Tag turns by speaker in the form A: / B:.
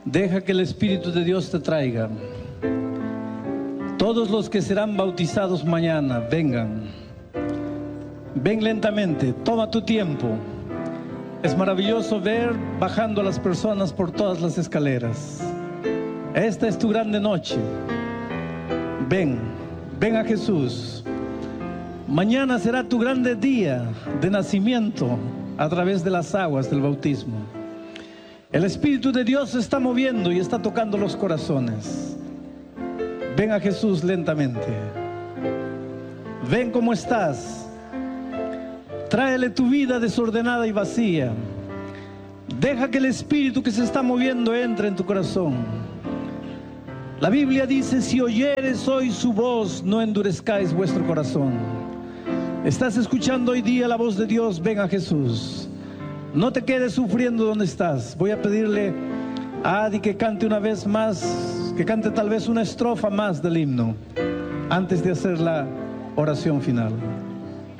A: Deja que el Espíritu de Dios te traiga. Todos los que serán bautizados mañana, vengan. Ven lentamente, toma tu tiempo. Es maravilloso ver bajando a las personas por todas las escaleras. Esta es tu grande noche. Ven, ven a Jesús. Mañana será tu grande día de nacimiento a través de las aguas del bautismo. El Espíritu de Dios se está moviendo y está tocando los corazones. Ven a Jesús lentamente. Ven cómo estás. Tráele tu vida desordenada y vacía. Deja que el Espíritu que se está moviendo entre en tu corazón. La Biblia dice: si oyeres hoy su voz, no endurezcáis vuestro corazón. Estás escuchando hoy día la voz de Dios. Ven a Jesús. No te quedes sufriendo donde estás. Voy a pedirle a Adi que cante una vez más, que cante tal vez una estrofa más del himno, antes de hacer la oración final.